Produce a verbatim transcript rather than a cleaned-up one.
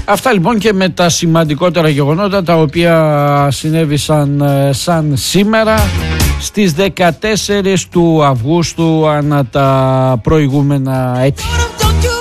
Αυτά λοιπόν και με τα σημαντικότερα γεγονότα τα οποία συνέβησαν ε, σαν σήμερα στις δεκατέσσερις του Αυγούστου ανά τα προηγούμενα έτη.